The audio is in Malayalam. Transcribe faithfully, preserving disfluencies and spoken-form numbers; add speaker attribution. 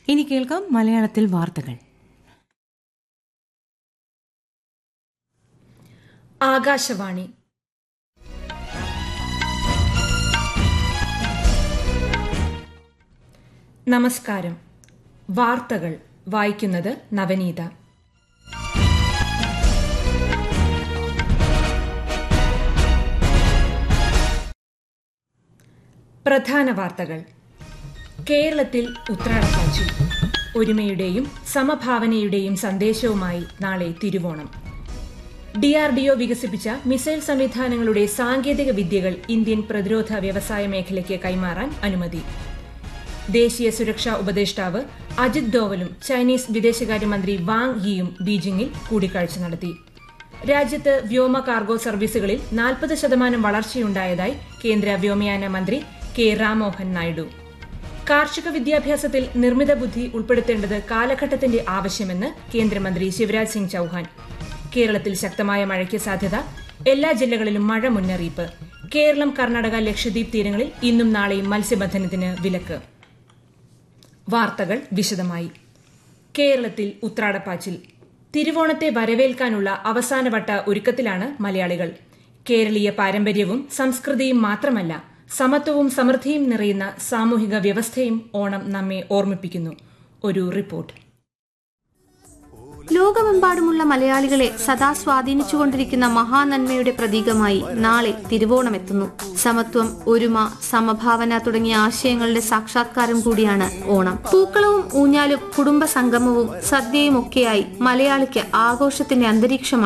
Speaker 1: ഇനി കേൾക്കാം മലയാളത്തിൽ വാർത്തകൾ.
Speaker 2: ആകാശവാണി. നമസ്കാരം. വാർത്തകൾ വായിക്കുന്നത് നവനീത. പ്രധാന വാർത്തകൾ. കേരളത്തിൽ ഉത്രാടക്കാഴ്ച. ഒരുമയുടെയും സമഭാവനയുടെയും സന്ദേശവുമായി നാളെ Thiruvonam. D R D O വികസിപ്പിച്ച മിസൈൽ സംവിധാനങ്ങളുടെ സാങ്കേതിക വിദ്യകൾ ഇന്ത്യൻ പ്രതിരോധ വ്യവസായ മേഖലയ്ക്ക് കൈമാറാൻ അനുമതി. ദേശീയ സുരക്ഷാ ഉപദേഷ്ടാവ് അജിത് ഡോവലും ചൈനീസ് വിദേശകാര്യമന്ത്രി വാങ് യിയും ബീജിംഗിൽ കൂടിക്കാഴ്ച നടത്തി. രാജ്യത്ത് വ്യോമ കാർഗോ സർവീസുകളിൽ നാൽപ്പത് ശതമാനം വളർച്ചയുണ്ടായതായി കേന്ദ്ര വ്യോമയാന മന്ത്രി കെ രാംമോഹൻ നായിഡു. കാർഷിക വിദ്യാഭ്യാസത്തിൽ നിർമ്മിത ബുദ്ധി ഉൾപ്പെടുത്തേണ്ടത് കാലഘട്ടത്തിന്റെ ആവശ്യമെന്ന് കേന്ദ്രമന്ത്രി ശിവരാജ് സിംഗ് ചൌഹാൻ. കേരളത്തിൽ ശക്തമായ മഴയ്ക്ക് സാധ്യത. എല്ലാ ജില്ലകളിലും മഴ മുന്നറിയിപ്പ്. കേരളം, കർണാടക, ലക്ഷദ്വീപ് തീരങ്ങളിൽ ഇന്നും നാളെയും മത്സ്യബന്ധനത്തിന് വിലക്ക്. വാർത്തകൾ വിശദമായി. കേരളത്തിൽ ഉത്രാടപ്പാച്ചിൽ. തിരുവോണത്തെ വരവേൽക്കാനുള്ള അവസാനവട്ട ഒരുക്കത്തിലാണ് മലയാളികൾ. കേരളീയ പാരമ്പര്യവും സംസ്കൃതിയും മാത്രമല്ല, സമത്വവും സമൃദ്ധിയും നിറയുന്ന സാമൂഹിക വ്യവസ്ഥയും ഓണം നമ്മെ ഓർമ്മിപ്പിക്കുന്നു. ഒരു റിപ്പോർട്ട്.
Speaker 3: ലോകമെമ്പാടുമുള്ള മലയാളികളെ സദാ സ്വാധീനിച്ചുകൊണ്ടിരിക്കുന്ന മഹാനന്മയുടെ പ്രതീകമായി നാളെ തിരുവോണമെത്തുന്നു. സമത്വം, ഒരുമ, സമഭാവന തുടങ്ങിയ ആശയങ്ങളുടെ സാക്ഷാത്കാരം കൂടിയാണ് ഓണം. പൂക്കളവും ഊഞ്ഞാലും കുടുംബ സംഗമവും സദ്യയും ഒക്കെയായി മലയാളിക്ക് ആഘോഷത്തിന്റെ അന്തരീക്ഷമായി